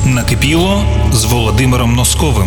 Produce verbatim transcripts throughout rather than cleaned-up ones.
Накипіло з Володимиром Носковим.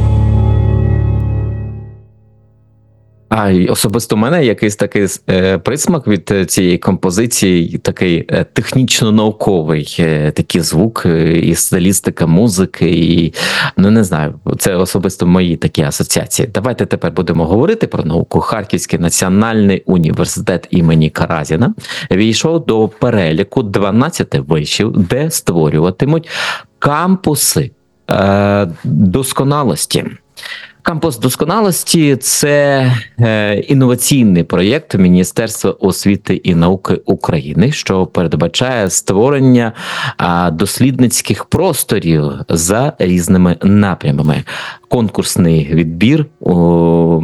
А особисто у мене якийсь такий е, присмак від цієї композиції, такий е, технічно-науковий, е, такий звук, е, і стилістика музики, і, ну не знаю, це особисто мої такі асоціації. Давайте тепер будемо говорити про науку. Харківський національний університет імені Каразіна війшов до переліку дванадцяти вишів, де створюватимуть кампуси е, досконалості. Кампус досконалості – це е, інноваційний проєкт Міністерства освіти і науки України, що передбачає створення е, дослідницьких просторів за різними напрямами. Конкурсний відбір, о,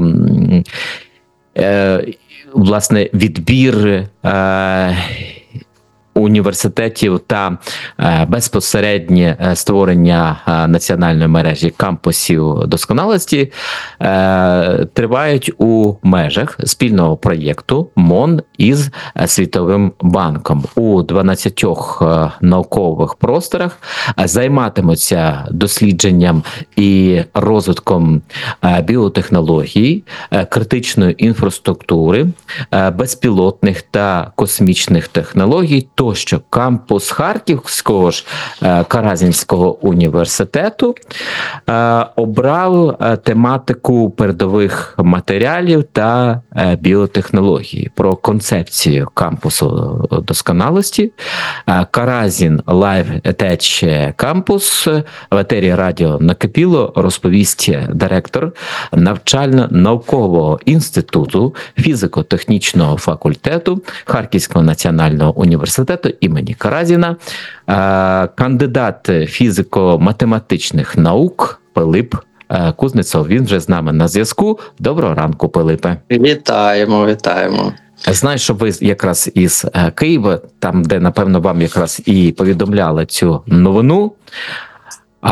е, власне, відбір е, університетів та е, безпосереднє створення е, національної мережі кампусів досконалості е, тривають у межах спільного проєкту МОН із Світовим банком. У дванадцятьох е, наукових просторах займатимуться дослідженням і розвитком е, біотехнологій, е, критичної інфраструктури, е, безпілотних та космічних технологій, тощо. Кампус Харківського ж Каразінського університету е, обрав е, тематику передових матеріалів та е, біотехнології. Про концепцію кампусу досконалості е, Каразін Live Tech Campus в етері радіо Накипіло розповість директор навчально-наукового інституту фізико-технічного факультету Харківського національного університету імені Каразіна, кандидат фізико-математичних наук Пилип Кузнецов. Він вже з нами на зв'язку. Доброго ранку, Пилипе. Вітаємо, вітаємо. Знаю, що ви якраз із Києва, там, де, напевно, вам якраз і повідомляли цю новину.